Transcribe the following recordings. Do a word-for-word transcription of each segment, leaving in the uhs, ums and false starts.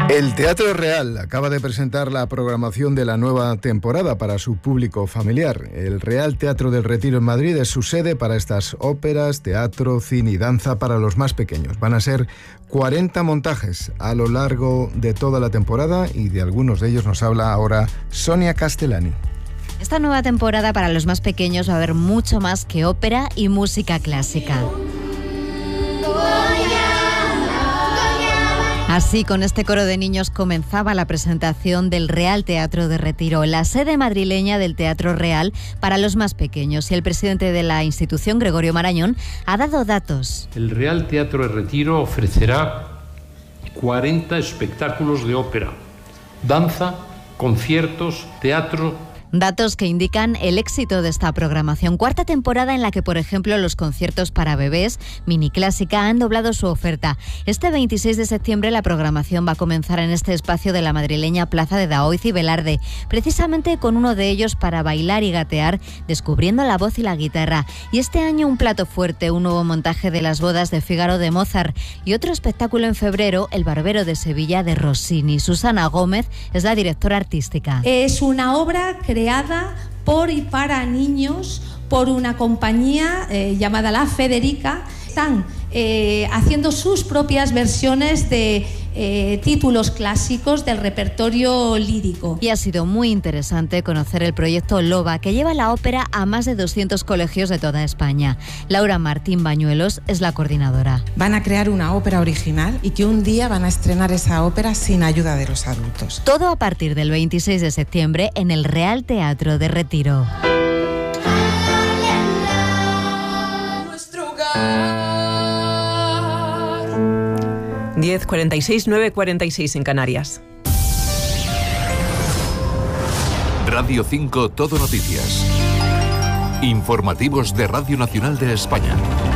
El Teatro Real acaba de presentar la programación de la nueva temporada para su público familiar. El Real Teatro del Retiro en Madrid es su sede para estas óperas, teatro, cine y danza para los más pequeños. Van a ser cuarenta montajes a lo largo de toda la temporada y de algunos de ellos nos habla ahora Sonia Castellani. Esta nueva temporada para los más pequeños va a haber mucho más que ópera y música clásica. Así, con este coro de niños comenzaba la presentación del Real Teatro de Retiro, la sede madrileña del Teatro Real para los más pequeños. Y el presidente de la institución, Gregorio Marañón, ha dado datos. El Real Teatro de Retiro ofrecerá cuarenta espectáculos de ópera, danza, conciertos, teatro. Datos que indican el éxito de esta programación. Cuarta temporada en la que, por ejemplo, los conciertos para bebés, Mini Clásica, han doblado su oferta. Este veintiséis de septiembre la programación va a comenzar en este espacio de la madrileña Plaza de Daoiz y Velarde, precisamente con uno de ellos para bailar y gatear, descubriendo la voz y la guitarra. Y este año un plato fuerte, un nuevo montaje de Las bodas de Fígaro de Mozart y otro espectáculo en febrero, El barbero de Sevilla de Rossini. Susana Gómez es la directora artística. Es una obra creada por y para niños por una compañía eh, llamada La Federica. Están eh, haciendo sus propias versiones de eh, títulos clásicos del repertorio lírico. Y ha sido muy interesante conocer el proyecto Loba, que lleva la ópera a más de doscientos colegios de toda España. Laura Martín Bañuelos es la coordinadora. Van a crear una ópera original y que un día van a estrenar esa ópera sin ayuda de los adultos. Todo a partir del veintiséis de septiembre en el Real Teatro de Retiro. diez cuarenta y seis, nueve cuarenta y seis en Canarias. Radio cinco Todo Noticias. Informativos de Radio Nacional de España.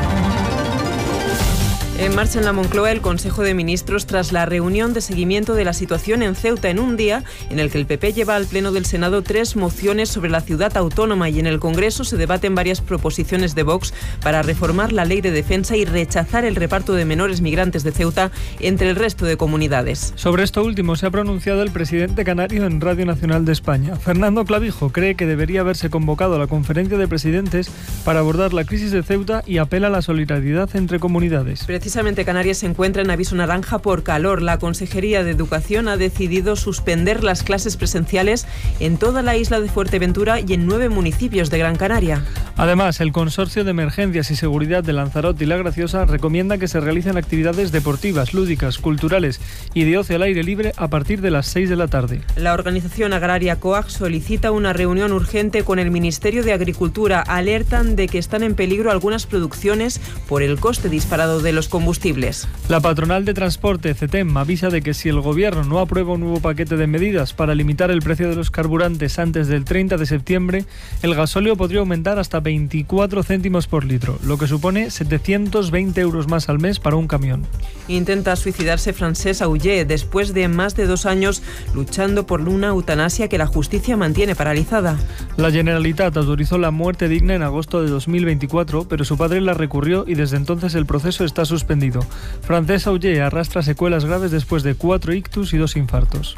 En marcha en la Moncloa el Consejo de Ministros tras la reunión de seguimiento de la situación en Ceuta en un día en el que el P P lleva al Pleno del Senado tres mociones sobre la ciudad autónoma y en el Congreso se debaten varias proposiciones de Vox para reformar la ley de defensa y rechazar el reparto de menores migrantes de Ceuta entre el resto de comunidades. Sobre esto último se ha pronunciado el presidente canario en Radio Nacional de España. Fernando Clavijo cree que debería haberse convocado a la conferencia de presidentes para abordar la crisis de Ceuta y apela a la solidaridad entre comunidades. Precisamente Canarias se encuentra en aviso naranja por calor. La Consejería de Educación ha decidido suspender las clases presenciales en toda la isla de Fuerteventura y en nueve municipios de Gran Canaria. Además, el Consorcio de Emergencias y Seguridad de Lanzarote y La Graciosa recomienda que se realicen actividades deportivas, lúdicas, culturales y de ocio al aire libre a partir de las seis de la tarde. La organización agraria COAG solicita una reunión urgente con el Ministerio de Agricultura. Alertan de que están en peligro algunas producciones por el coste disparado de los combustibles. La patronal de transporte, CETEM, avisa de que si el Gobierno no aprueba un nuevo paquete de medidas para limitar el precio de los carburantes antes del treinta de septiembre, el gasóleo podría aumentar hasta veinticuatro céntimos por litro, lo que supone setecientos veinte euros más al mes para un camión. Intenta suicidarse Francesc Auger después de más de dos años luchando por una eutanasia que la justicia mantiene paralizada. La Generalitat autorizó la muerte digna en agosto de dos mil veinticuatro, pero su padre la recurrió y desde entonces el proceso está suspendido. Francesc Auger arrastra secuelas graves después de cuatro ictus y dos infartos.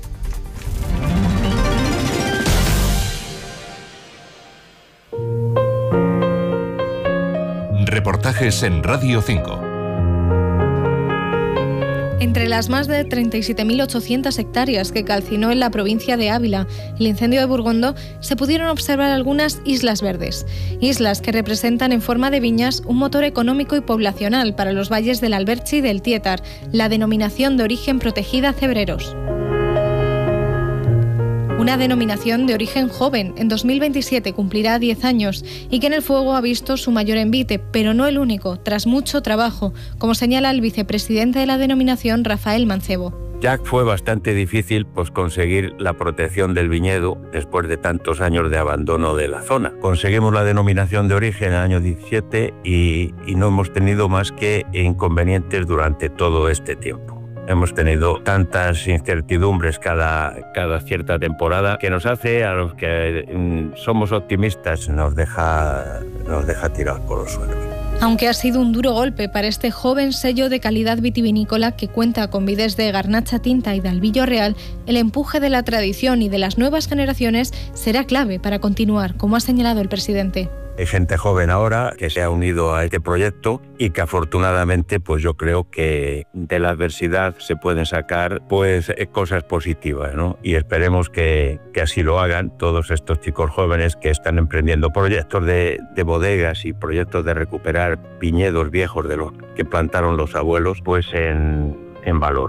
Reportajes en Radio cinco. Entre las más de treinta y siete mil ochocientas hectáreas que calcinó en la provincia de Ávila el incendio de Burgondo, se pudieron observar algunas islas verdes. Islas que representan en forma de viñas un motor económico y poblacional para los valles del Alberche y del Tietar, la denominación de origen protegida Cebreros. Una denominación de origen joven, en dos mil veintisiete cumplirá diez años y que en el fuego ha visto su mayor envite, pero no el único, tras mucho trabajo, como señala el vicepresidente de la denominación, Rafael Mancebo. Ya fue bastante difícil pues, conseguir la protección del viñedo después de tantos años de abandono de la zona. Conseguimos la denominación de origen en el año diecisiete y, y no hemos tenido más que inconvenientes durante todo este tiempo. Hemos tenido tantas incertidumbres cada, cada cierta temporada que nos hace, a los que mm, somos optimistas, nos deja, nos deja tirar por los suelos. Aunque ha sido un duro golpe para este joven sello de calidad vitivinícola que cuenta con vides de Garnacha Tinta y de Albillo Real, el empuje de la tradición y de las nuevas generaciones será clave para continuar, como ha señalado el presidente. Hay gente joven ahora que se ha unido a este proyecto y que afortunadamente pues yo creo que de la adversidad se pueden sacar pues cosas positivas, ¿no? Y esperemos que, que así lo hagan todos estos chicos jóvenes que están emprendiendo proyectos de, de bodegas y proyectos de recuperar viñedos viejos de los que plantaron los abuelos pues en, en valor.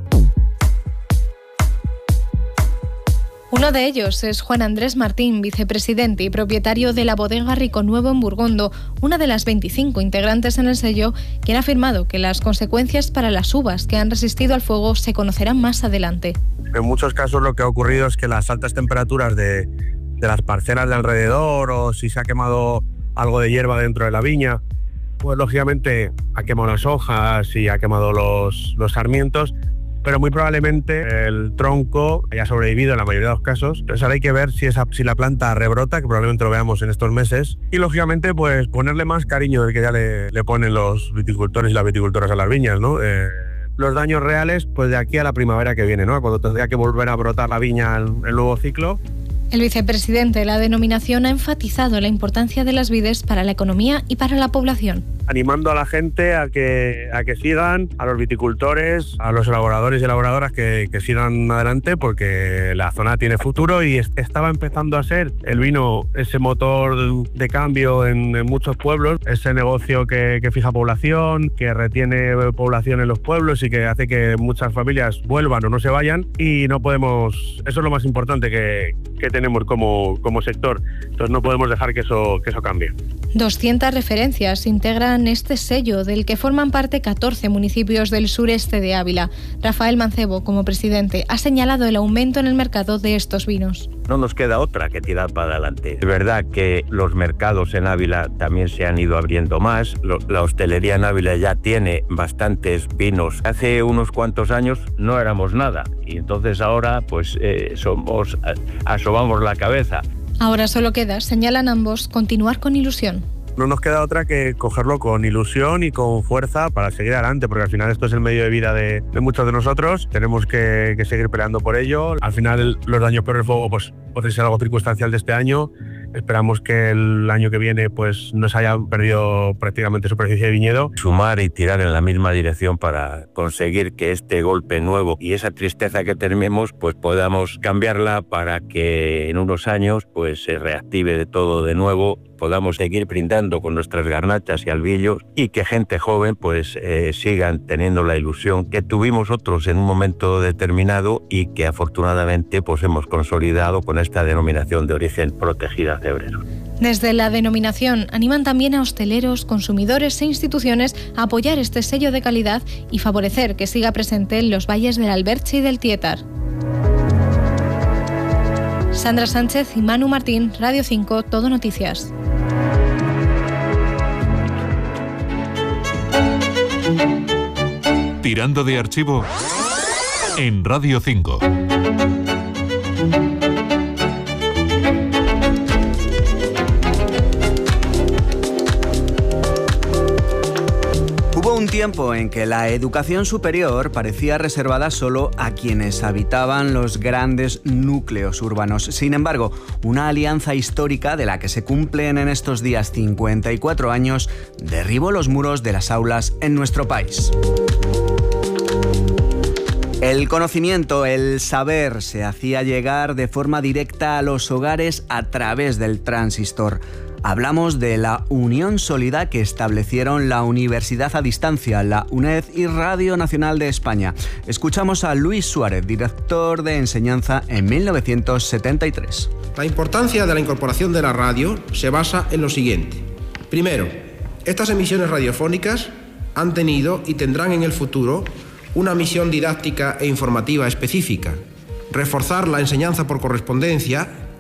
Uno de ellos es Juan Andrés Martín, vicepresidente y propietario de la bodega Rico Nuevo en Burgondo, una de las veinticinco integrantes en el sello, quien ha afirmado que las consecuencias para las uvas que han resistido al fuego se conocerán más adelante. En muchos casos lo que ha ocurrido es que las altas temperaturas de, de las parcelas de alrededor, o si se ha quemado algo de hierba dentro de la viña, pues lógicamente ha quemado las hojas y ha quemado los, los sarmientos, pero muy probablemente el tronco haya sobrevivido en la mayoría de los casos. Entonces ahora hay que ver si, esa, si la planta rebrota, que probablemente lo veamos en estos meses, y lógicamente pues ponerle más cariño del que ya le, le ponen los viticultores y las viticultoras a las viñas, ¿no? Eh, los daños reales pues de aquí a la primavera que viene, ¿no? Cuando tendría que volver a brotar la viña en el nuevo ciclo. El vicepresidente de la denominación ha enfatizado la importancia de las vides para la economía y para la población. Animando a la gente a que, a que sigan, a los viticultores, a los elaboradores y elaboradoras que, que sigan adelante, porque la zona tiene futuro y estaba empezando a ser el vino ese motor de cambio en, en muchos pueblos, ese negocio que, que fija población, que retiene población en los pueblos y que hace que muchas familias vuelvan o no se vayan, y no podemos, eso es lo más importante que, que tenemos como, como sector, entonces no podemos dejar que eso, que eso cambie. doscientas referencias integran este sello, del que forman parte catorce municipios del sureste de Ávila. Rafael Mancebo, como presidente, ha señalado el aumento en el mercado de estos vinos. No nos queda otra que tirar para adelante. Es verdad que los mercados en Ávila también se han ido abriendo más. La hostelería en Ávila ya tiene bastantes vinos. Hace unos cuantos años no éramos nada y entonces ahora pues eh, somos, asomamos la cabeza. Ahora solo queda, señalan ambos, continuar con ilusión. No nos queda otra que cogerlo con ilusión y con fuerza para seguir adelante, porque al final esto es el medio de vida de, de muchos de nosotros. Tenemos que, que seguir peleando por ello. Al final los daños por el fuego pues, puede ser algo circunstancial de este año. Esperamos que el año que viene pues no se haya perdido prácticamente superficie de viñedo. Sumar y tirar en la misma dirección para conseguir que este golpe nuevo y esa tristeza que tenemos pues podamos cambiarla para que en unos años pues se reactive de todo de nuevo, podamos seguir brindando con nuestras garnachas y albillos y que gente joven pues eh, sigan teniendo la ilusión que tuvimos otros en un momento determinado y que afortunadamente pues hemos consolidado con esta denominación de origen protegida Cebreros. Desde la denominación animan también a hosteleros, consumidores e instituciones a apoyar este sello de calidad y favorecer que siga presente en los valles del Alberche y del Tietar. Sandra Sánchez y Manu Martín, Radio cinco, Todo Noticias. Tirando de archivo en Radio cinco. Hubo un tiempo en que la educación superior parecía reservada solo a quienes habitaban los grandes núcleos urbanos. Sin embargo, una alianza histórica de la que se cumplen en estos días cincuenta y cuatro años derribó los muros de las aulas en nuestro país. El conocimiento, el saber, se hacía llegar de forma directa a los hogares a través del transistor. Hablamos de la unión sólida que establecieron la Universidad a Distancia, la UNED y Radio Nacional de España. Escuchamos a Luis Suárez, director de enseñanza en mil novecientos setenta y tres. La importancia de la incorporación de la radio se basa en lo siguiente. Primero, estas emisiones radiofónicas han tenido y tendrán en el futuro una misión didáctica e informativa específica: reforzar la enseñanza por correspondencia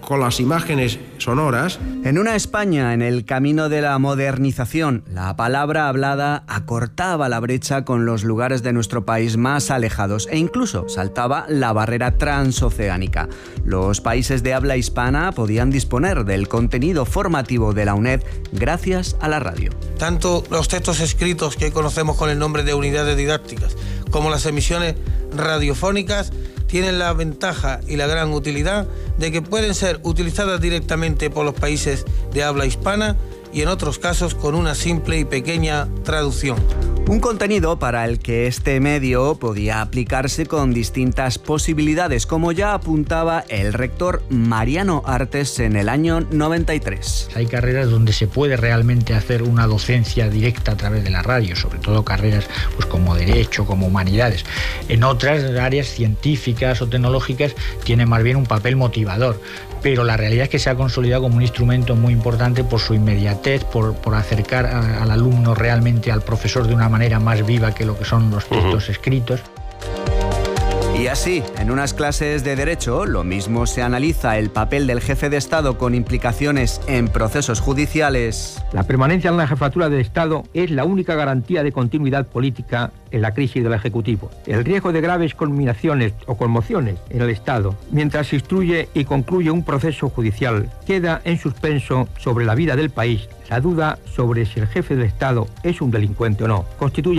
con las imágenes sonoras. En una España en el camino de la modernización, la palabra hablada acortaba la brecha con los lugares de nuestro país más alejados e incluso saltaba la barrera transoceánica. Los países de habla hispana podían disponer del contenido formativo de la UNED gracias a la radio. Tanto los textos escritos que conocemos con el nombre de unidades didácticas como las emisiones radiofónicas tienen la ventaja y la gran utilidad de que pueden ser utilizadas directamente por los países de habla hispana y en otros casos con una simple y pequeña traducción. Un contenido para el que este medio podía aplicarse con distintas posibilidades, como ya apuntaba el rector Mariano Artes en el año noventa y tres. Hay carreras donde se puede realmente hacer una docencia directa a través de la radio, sobre todo carreras pues, como Derecho, como Humanidades. En otras áreas científicas o tecnológicas tiene más bien un papel motivador, pero la realidad es que se ha consolidado como un instrumento muy importante por su inmediatez, por, por acercar a, al alumno realmente al profesor de una manera más viva que lo que son los textos escritos. Y así, en unas clases de Derecho, lo mismo se analiza el papel del jefe de Estado con implicaciones en procesos judiciales. La permanencia en la jefatura del Estado es la única garantía de continuidad política en la crisis del Ejecutivo. El riesgo de graves conminaciones o conmociones en el Estado, mientras se instruye y concluye un proceso judicial, queda en suspenso sobre la vida del país. La duda sobre si el jefe del Estado es un delincuente o no constituye